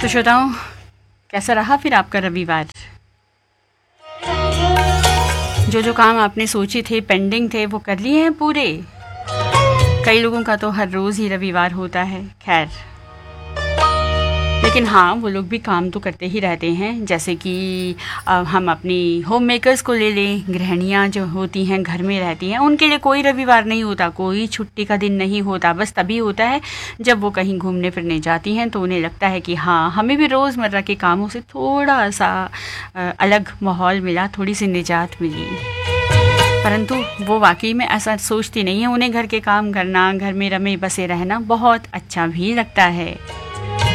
तो श्रोताओं, कैसा रहा फिर आपका रविवार? जो काम आपने सोचे थे, पेंडिंग थे, वो कर लिए हैं पूरे? कई लोगों का तो हर रोज़ ही रविवार होता है। खैर, लेकिन हाँ, वो लोग भी काम तो करते ही रहते हैं। जैसे कि हम अपनी होम मेकर्स को ले लें, गृहिणियाँ जो होती हैं, घर में रहती हैं, उनके लिए कोई रविवार नहीं होता, कोई छुट्टी का दिन नहीं होता। बस तभी होता है जब वो कहीं घूमने फिरने जाती हैं, तो उन्हें लगता है कि हाँ, हमें भी रोज़मर्रा के कामों से थोड़ा सा अलग माहौल मिला, थोड़ी सी निजात मिली। परंतु वो वाकई में ऐसा सोचती नहीं है। उन्हें घर के काम करना, घर में रमे बसे रहना बहुत अच्छा भी लगता है।